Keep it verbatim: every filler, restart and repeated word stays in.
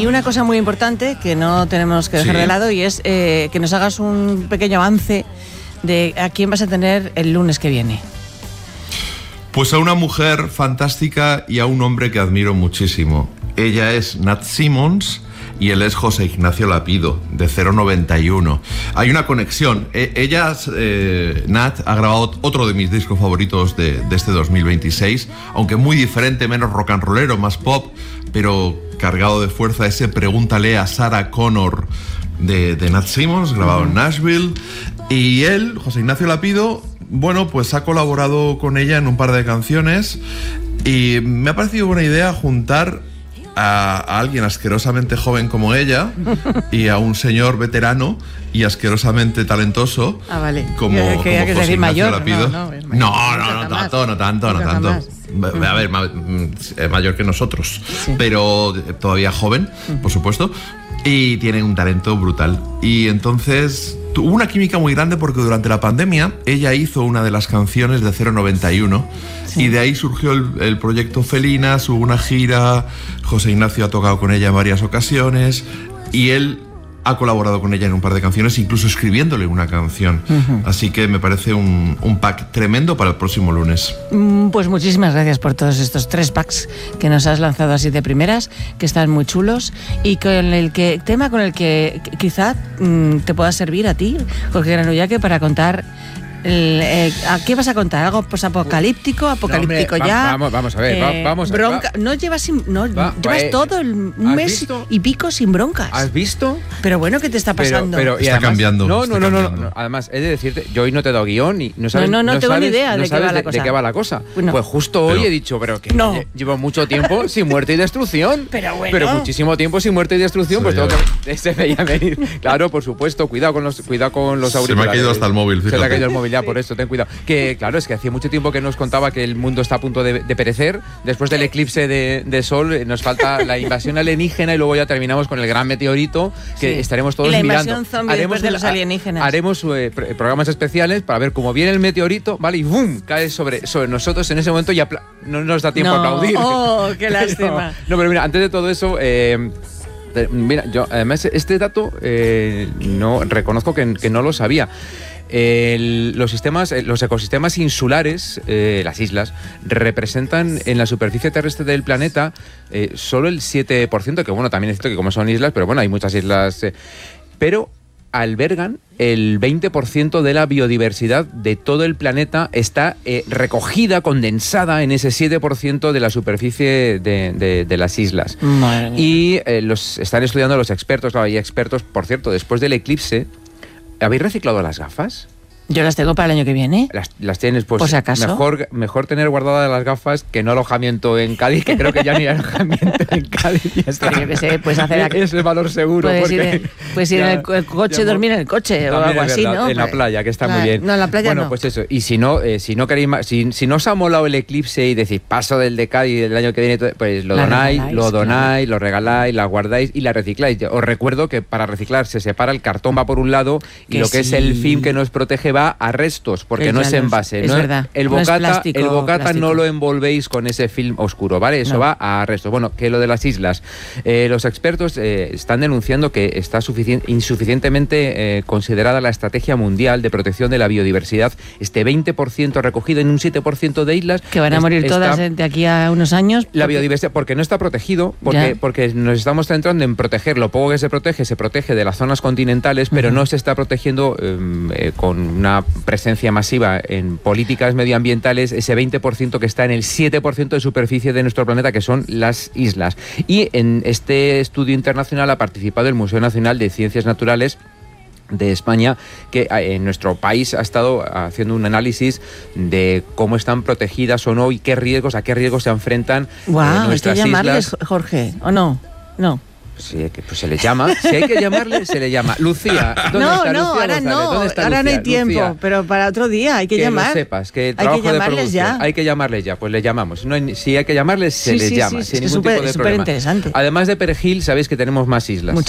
Y una cosa muy importante que no tenemos que dejar Sí. de lado y es eh, que nos hagas un pequeño avance de a quién vas a tener el lunes que viene. Pues a una mujer fantástica y a un hombre que admiro muchísimo. Ella es Nat Simmons y él es José Ignacio Lapido, de cero noventa y uno. Hay una conexión. E- ella, eh, Nat, ha grabado otro de mis discos favoritos de, de este dos mil veintiséis, aunque muy diferente, menos rock and rollero, más pop, pero cargado de fuerza, ese Pregúntale a Sarah Connor de, de Nat Simmons, grabado uh-huh. en Nashville. Y él, José Ignacio Lapido, bueno, pues ha colaborado con ella en un par de canciones y me ha parecido buena idea juntar a, a alguien asquerosamente joven como ella y a un señor veterano y asquerosamente talentoso ah, vale. como, que, como que, José que decir Ignacio mayor. Lapido. No, no, no, no, no tanto, no tanto, no tanto. A ver, es mayor que nosotros, sí. pero todavía joven, por supuesto, y tiene un talento brutal. Y entonces hubo una química muy grande porque durante la pandemia ella hizo una de las canciones de cero noventa y uno sí. y de ahí surgió el, el proyecto Felinas, hubo una gira, José Ignacio ha tocado con ella en varias ocasiones y él ha colaborado con ella en un par de canciones, incluso escribiéndole una canción. Uh-huh. Así que me parece un, un pack tremendo para el próximo lunes. Pues muchísimas gracias por todos estos tres packs que nos has lanzado así de primeras, que están muy chulos y con el que tema con el que quizá mmm, te pueda servir a ti, Jorge Granullaque, para contar. El, eh, ¿A qué vas a contar? ¿Algo posapocalíptico? ¿Apocalíptico no, hombre, ya? Va, vamos, vamos a ver, eh, va, vamos a bronca, va. No llevas, sin, no, Va, llevas eh, todo el, un mes visto? y pico sin broncas. ¿Has visto? Pero bueno, ¿qué te está pasando? Pero, pero, está además, cambiando. No, está no, no, cambiando. no, no. Además, he de decirte, yo hoy no te he dado guión y no sabes, no, no, no, no tengo sabes, ni idea no de, qué va, de, la cosa. de qué va la cosa. Bueno, pues justo pero, hoy he dicho, pero que no. llevo mucho tiempo sin muerte y destrucción. Pero bueno. Pero muchísimo tiempo sin muerte y destrucción, Se pues tengo veía. que se veía venir. Claro, por supuesto, cuidado con los cuidado con los auriculares. Se me ha caído hasta el móvil, fíjate. Se le ha caído el móvil ya, por eso, ten cuidado. Que claro, es que hacía mucho tiempo que nos contaba que el mundo está a punto de, de perecer. Después del eclipse de, de sol eh, nos falta la invasión alienígena y luego ya terminamos con el gran meteorito que sí. estaremos todos y la mirando. invasión zombie después de los alienígenas. Haremos eh, programas especiales para ver cómo viene el meteorito, ¿vale? Y ¡bum! Cae sobre, sobre nosotros en ese momento y apla- no nos da tiempo no. a aplaudir. ¡Oh, qué lástima! no, no, pero mira, antes de todo eso... Eh, mira, yo además este dato eh, no reconozco que, que no lo sabía. El, los sistemas, los ecosistemas insulares, eh, las islas, representan en la superficie terrestre del planeta eh, solo el siete por ciento, que bueno, también es cierto que como son islas, pero bueno, hay muchas islas, eh, pero albergan el veinte por ciento de la biodiversidad de todo el planeta, está eh, recogida, condensada en ese siete por ciento de la superficie de, de, de las islas. Madre mía. Y eh, los están estudiando los expertos, claro, hay expertos, por cierto, después del eclipse. ¿Habéis reciclado las gafas? Yo las tengo para el año que viene. Las, las tienes, pues ¿Por si acaso? Mejor, mejor tener guardadas las gafas que no alojamiento en Cádiz, que creo que ya no hay alojamiento en Cádiz. Ya está. Pero yo qué sé, puedes hacer aquí. Es el valor seguro. Puedes porque ir en, puedes ir ya, en el, el coche, ya, dormir en el coche o algo es así, verdad, ¿no? En la playa, que está la, muy bien. No, en la playa bueno, no. pues eso. Y si no, eh, si no queréis, si, si no os ha molado el eclipse y decís paso del de Cádiz del año que viene, pues lo la donáis, regaláis, lo donáis, claro. lo regaláis, la guardáis y la recicláis. Os recuerdo que para reciclar se separa el cartón, va por un lado, y que lo que sí. es el film que nos protege va a restos, porque Que no ya es los- envase. es no verdad, el no es bocata, plástico, el bocata plástico. no lo envolvéis con ese film oscuro, ¿vale? Eso No. va a restos. Bueno, que lo de las islas. Eh, los expertos eh, están denunciando que está suficien- insuficientemente eh, considerada la estrategia mundial de protección de la biodiversidad. Este veinte por ciento recogido en un siete por ciento de islas. Que van a es- morir está- todas de aquí a unos años. la porque- biodiversidad, porque no está protegido, porque, Ya. porque nos estamos centrando en proteger lo poco que se protege, se protege de las zonas continentales, pero Ujú. no se está protegiendo eh, eh, con una presencia masiva en políticas medioambientales, ese veinte por ciento que está en el siete por ciento de superficie de nuestro planeta, que son las islas. Y en este estudio internacional ha participado el Museo Nacional de Ciencias Naturales de España, que en nuestro país ha estado haciendo un análisis de cómo están protegidas o no y qué riesgos, a qué riesgos se enfrentan Guau, eh, hay que nuestras llamarles, islas. Jorge, ¿o no? No. Sí, que, pues se le llama, si hay que llamarle, se le llama. Lucía, ¿dónde No, está no, Lucía ahora González? no, ¿Dónde está ahora no hay Lucía? tiempo, Lucía, pero para otro día hay que, que llamar. lo sepas, que Hay trabajo que de llamarles producción. ya. Hay que llamarles ya, pues le llamamos. No hay- si hay que llamarles, se Sí, les sí, llama, sí, sin es ningún súper- tipo de es súper problema. interesante. Además de perejil, sabéis que tenemos más islas.